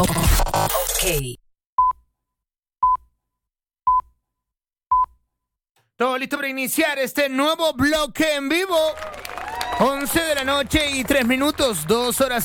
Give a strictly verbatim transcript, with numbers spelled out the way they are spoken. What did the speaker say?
Ok. Todo listo para iniciar este nuevo bloque en vivo. once de la noche y tres minutos, dos horas